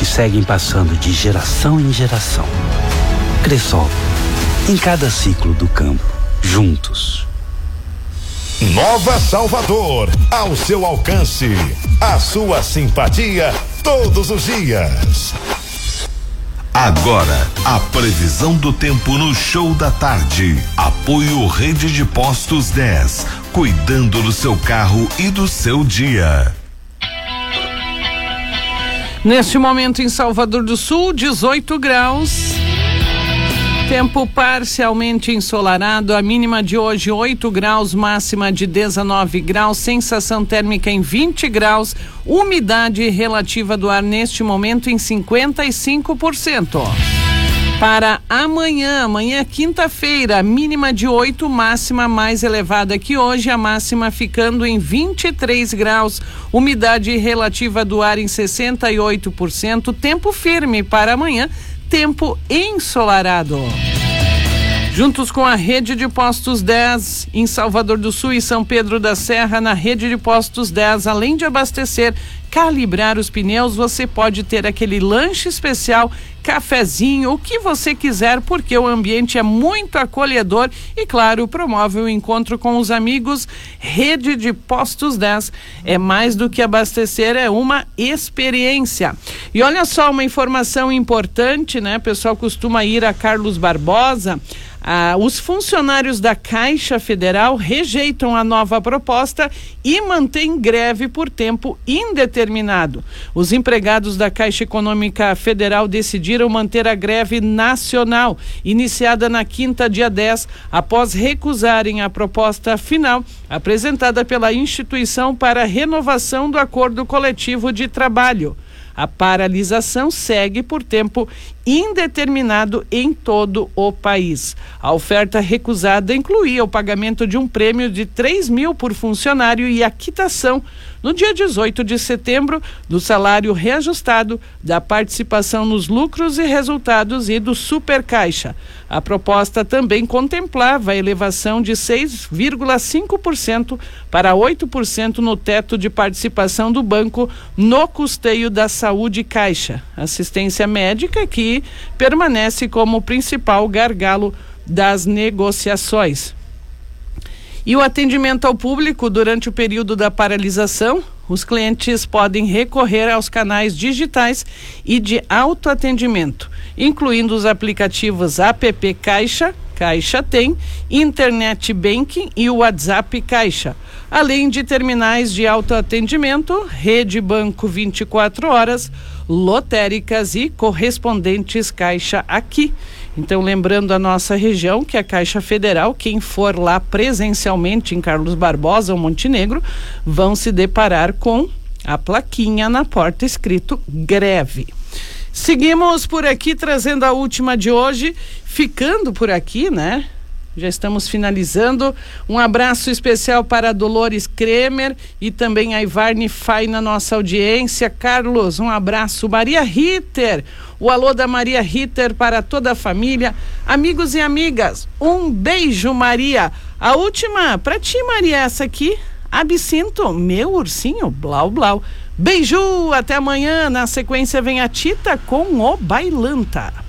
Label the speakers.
Speaker 1: seguem passando de geração em geração. Cressol, em cada ciclo do campo, juntos.
Speaker 2: Nova Salvador, ao seu alcance, a sua simpatia todos os dias. Agora, a previsão do tempo no Show da Tarde. Apoio Rede de Postos 10, cuidando do seu carro e do seu dia.
Speaker 3: Neste momento em Salvador do Sul, 18 graus. Tempo parcialmente ensolarado, a mínima de hoje 8 graus, máxima de 19 graus, sensação térmica em 20 graus, umidade relativa do ar neste momento em 55%. Para amanhã quinta-feira, mínima de 8, máxima mais elevada que hoje, a máxima ficando em 23 graus, umidade relativa do ar em 68%, tempo firme para amanhã, tempo ensolarado. Juntos com a Rede de Postos 10 em Salvador do Sul e São Pedro da Serra, na Rede de Postos 10, além de abastecer, calibrar os pneus, você pode ter aquele lanche especial, cafezinho, o que você quiser, porque o ambiente é muito acolhedor e, claro, promove o encontro com os amigos. Rede de Postos 10 é mais do que abastecer, é uma experiência. E olha só, uma informação importante, né? O pessoal costuma ir a Carlos Barbosa. Os funcionários da Caixa Federal rejeitam a nova proposta e mantêm greve por tempo indeterminado. Os empregados da Caixa Econômica Federal decidiram manter a greve nacional, iniciada na quinta, dia 10, após recusarem a proposta final apresentada pela instituição para a renovação do acordo coletivo de trabalho. A paralisação segue por tempo indeterminado em todo o país. A oferta recusada incluía o pagamento de um prêmio de 3 mil por funcionário e a quitação, no dia 18 de setembro, do salário reajustado, da participação nos lucros e resultados e do Supercaixa. A proposta também contemplava a elevação de 6,5% para 8% no teto de participação do banco no custeio da saúde Caixa. Assistência médica que permanece como principal gargalo das negociações. E o atendimento ao público durante o período da paralisação, os clientes podem recorrer aos canais digitais e de autoatendimento, incluindo os aplicativos App Caixa, Caixa Tem, Internet Banking e o WhatsApp Caixa, além de terminais de autoatendimento, Rede Banco 24 horas, lotéricas e correspondentes Caixa Aqui. Então, lembrando a nossa região que a Caixa Federal, quem for lá presencialmente em Carlos Barbosa ou Montenegro, vão se deparar com a plaquinha na porta escrito greve. Seguimos por aqui trazendo a última de hoje, ficando por aqui, né? Já estamos finalizando. Um abraço especial para a Dolores Kremer e também a Ivarne Fai na nossa audiência. Carlos, um abraço. Maria Ritter, o alô da Maria Ritter para toda a família, amigos e amigas. Um beijo, Maria. A última para ti, Maria, essa aqui. Absinto, meu ursinho, blau blau. Beijo, até amanhã. Na sequência vem a Tita com o Bailanta.